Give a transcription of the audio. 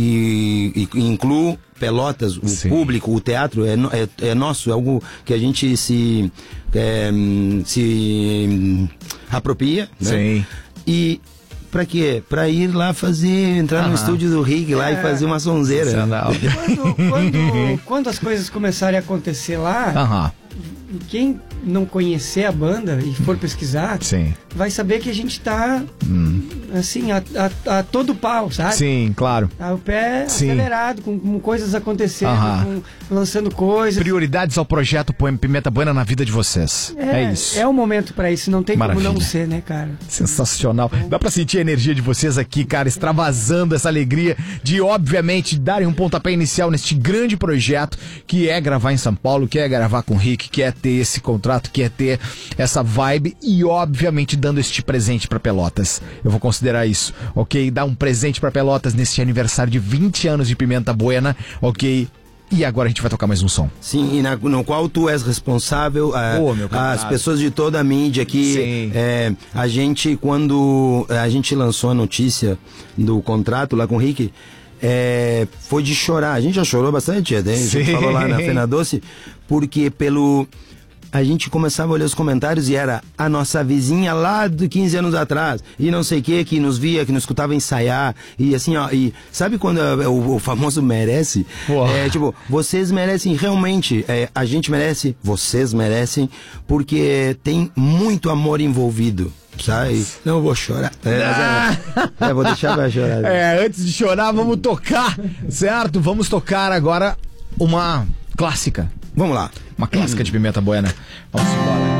e incluo Pelotas, o público, o teatro é nosso, é algo que a gente se apropria, né? Sim. E pra quê? Pra ir lá entrar no estúdio do Rick lá e fazer uma sonzeira. Quando as coisas começarem a acontecer lá, quem não conhecer a banda e for pesquisar, vai saber que a gente tá assim, a todo pau, sabe? Sim, claro. O pé acelerado, com coisas acontecendo, lançando coisas. Prioridades ao projeto Pimenta Buena na vida de vocês. É isso. É o momento pra isso, não tem como não ser, né, cara? Sensacional. Dá pra sentir a energia de vocês aqui, cara, extravasando essa alegria de, obviamente, darem um pontapé inicial neste grande projeto que é gravar em São Paulo, que é gravar com o Rick, que é ter esse contrato, que é ter essa vibe e, obviamente, dando este presente pra Pelotas. Eu vou considerar isso, ok? Dar um presente pra Pelotas nesse aniversário de 20 anos de Pimenta Buena, ok? E agora a gente vai tocar mais um som. Sim, e no qual tu és responsável, as pessoas de toda a mídia aqui. A gente, quando a gente lançou a notícia do contrato lá com o Rick, foi de chorar. A gente já chorou bastante, a gente falou lá na Fena Doce, porque a gente começava a olhar os comentários e era a nossa vizinha lá de 15 anos atrás, e não sei o que nos via, que nos escutava ensaiar, e assim, ó, e sabe quando o famoso merece? Tipo, vocês merecem realmente, a gente merece, vocês merecem, porque tem muito amor envolvido. Sabe? Não vou chorar. Vou deixar pra chorar. Antes de chorar, vamos tocar, certo? Vamos tocar agora uma clássica. Vamos lá. Uma clássica de Pimenta Buena. Vamos embora.